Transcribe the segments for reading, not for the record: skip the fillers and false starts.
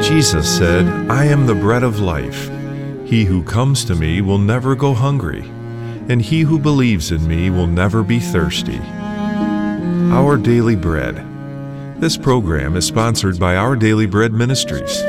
Jesus said, "I am the bread of life. He who comes to me will never go hungry, and he who believes in me will never be thirsty." Our Daily Bread. This program is sponsored by Our Daily Bread Ministries.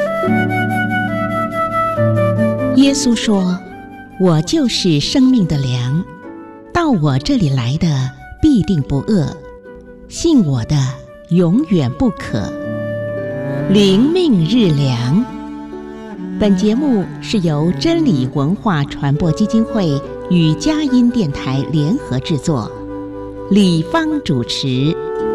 耶稣说：“我就是生命的粮，到我这里来的必定不饿，信我的永远不渴。”灵命日粮。本节目是由真理文化传播基金会与佳音电台联合制作，李芳主持。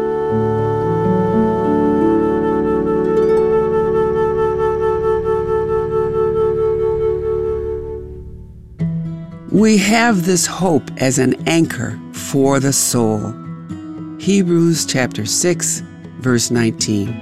We have this hope as an anchor for the soul. Hebrews chapter 6, verse 19.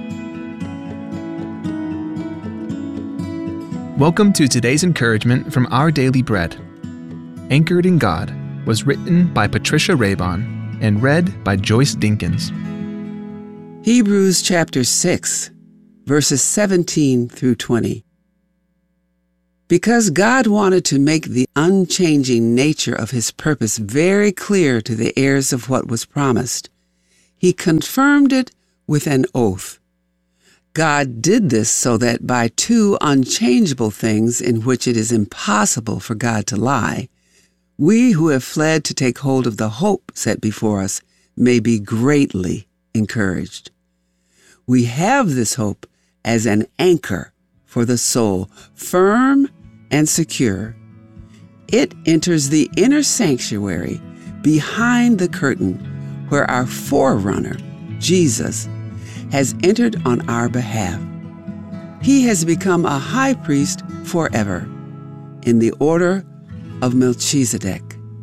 Welcome to today's encouragement from Our Daily Bread. Anchored in God was written by Patricia Raybon and read by Joyce Dinkins. Hebrews chapter 6, verses 17 through 20. Because God wanted to make the unchanging nature of His purpose very clear to the heirs of what was promised, He confirmed it with an oath. God did this so that by two unchangeable things in which it is impossible for God to lie, we who have fled to take hold of the hope set before us may be greatly encouraged. We have this hope as an anchor for the soul, firm and secure. It enters the inner sanctuary behind the curtain where our forerunner, Jesus, has entered on our behalf. He has become a high priest forever in the order of Melchizedek.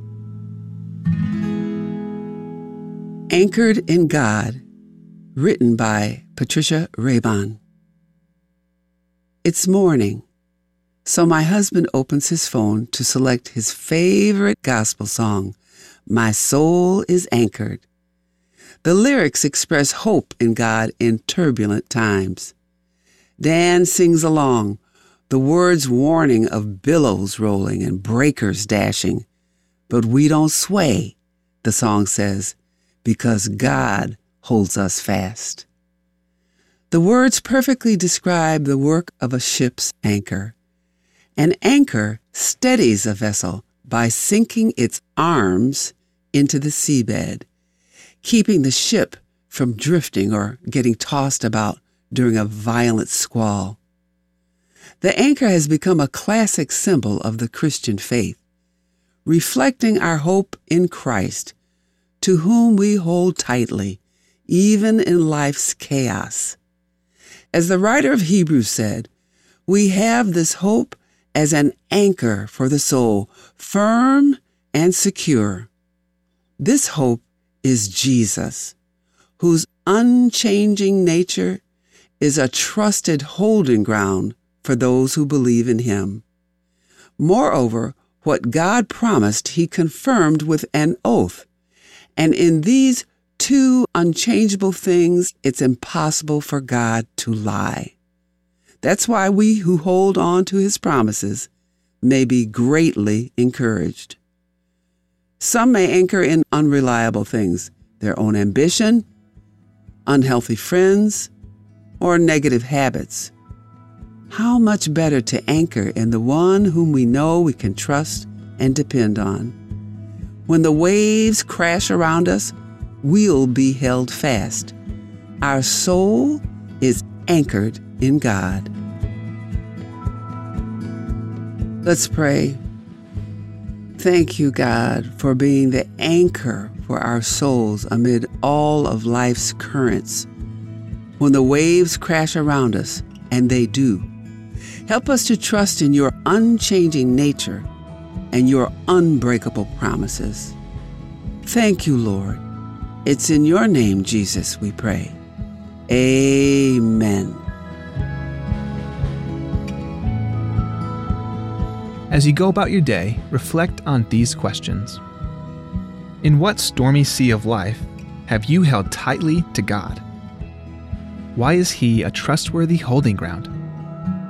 Anchored in God, written by Patricia Raybon. It's morning, so my husband opens his phone to select his favorite gospel song, "My Soul is Anchored." The lyrics express hope in God in turbulent times. Dan sings along, the words warning of billows rolling and breakers dashing. But we don't sway, the song says, because God holds us fast. The words perfectly describe the work of a ship's anchor. An anchor steadies a vessel by sinking its arms into the seabed, keeping the ship from drifting or getting tossed about during a violent squall. The anchor has become a classic symbol of the Christian faith, reflecting our hope in Christ, to whom we hold tightly, even in life's chaos. As the writer of Hebrews said, we have this hope as an anchor for the soul, firm and secure. This hope is Jesus, whose unchanging nature is a trusted holding ground for those who believe in Him. Moreover, what God promised He confirmed with an oath, and in these two unchangeable things, it's impossible for God to lie. That's why we who hold on to His promises may be greatly encouraged. Some may anchor in unreliable things, their own ambition, unhealthy friends, or negative habits. How much better to anchor in the one whom we know we can trust and depend on. When the waves crash around us, we'll be held fast. Our soul is anchored in God. Let's pray. Thank you, God, for being the anchor for our souls amid all of life's currents. When the waves crash around us, and they do, help us to trust in your unchanging nature and your unbreakable promises. Thank you, Lord. It's in your name, Jesus, we pray. Amen. As you go about your day, reflect on these questions. In what stormy sea of life have you held tightly to God? Why is He a trustworthy holding ground?